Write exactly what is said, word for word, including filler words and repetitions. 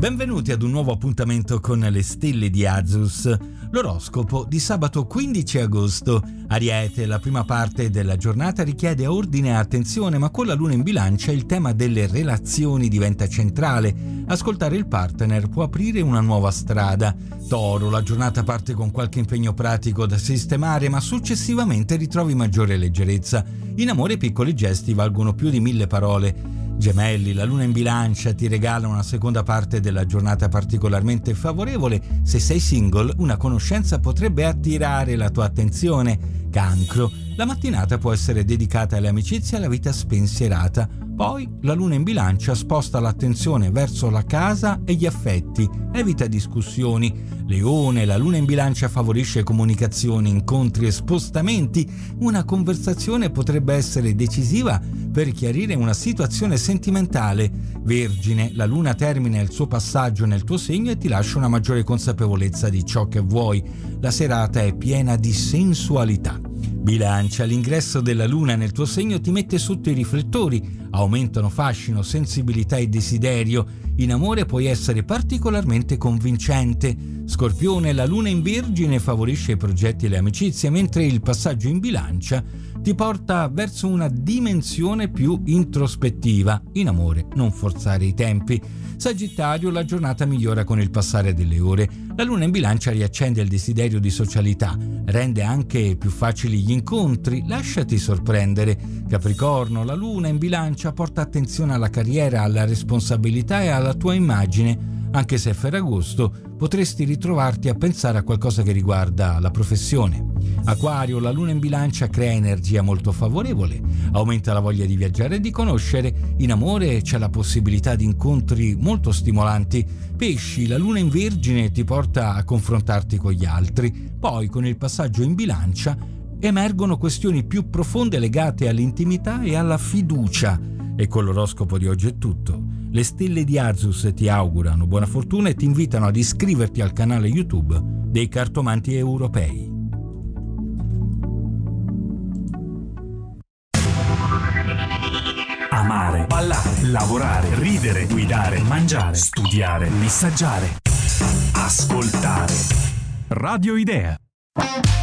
Benvenuti ad un nuovo appuntamento con le stelle di Azus. L'oroscopo di sabato quindici agosto. Ariete, la prima parte della giornata richiede ordine e attenzione, ma con la luna in bilancia il tema delle relazioni diventa centrale. Ascoltare il partner può aprire una nuova strada. Toro, la giornata parte con qualche impegno pratico da sistemare, ma successivamente ritrovi maggiore leggerezza. In amore piccoli gesti valgono più di mille parole. Gemelli, la luna in bilancia ti regala una seconda parte della giornata particolarmente favorevole. Se sei single, una conoscenza potrebbe attirare la tua attenzione. Cancro, la mattinata può essere dedicata alle amicizie e alla vita spensierata. Poi la luna in bilancia sposta l'attenzione verso la casa e gli affetti, evita discussioni. Leone, la luna in bilancia favorisce comunicazioni, incontri e spostamenti. Una conversazione potrebbe essere decisiva per chiarire una situazione sentimentale. Vergine, la luna termina il suo passaggio nel tuo segno e ti lascia una maggiore consapevolezza di ciò che vuoi. La serata è piena di sensualità. Bilancia, l'ingresso della luna nel tuo segno ti mette sotto i riflettori, aumentano fascino, sensibilità e desiderio. In amore puoi essere particolarmente convincente. Scorpione, la luna in Vergine favorisce i progetti e le amicizie, mentre il passaggio in Bilancia ti porta verso una dimensione più introspettiva. In amore non forzare i tempi. Sagittario, la giornata migliora con il passare delle ore. La luna in Bilancia riaccende il desiderio di socialità, rende anche più facili gli incontri, lasciati sorprendere. Capricorno, la luna in Bilancia porta attenzione alla carriera, alla responsabilità e alla tua immagine. Anche se è Ferragosto, potresti ritrovarti a pensare a qualcosa che riguarda la professione. Acquario, la luna in bilancia crea energia molto favorevole, aumenta la voglia di viaggiare e di conoscere. In amore c'è la possibilità di incontri molto stimolanti. Pesci, la luna in Vergine ti porta a confrontarti con gli altri. Poi, con il passaggio in bilancia, emergono questioni più profonde legate all'intimità e alla fiducia. E con l'oroscopo di oggi è tutto. Le stelle di Azus ti augurano buona fortuna e ti invitano ad iscriverti al canale YouTube dei Cartomanti Europei. Amare, ballare, lavorare, ridere, guidare, mangiare, studiare, messaggiare, ascoltare. Radio Idea.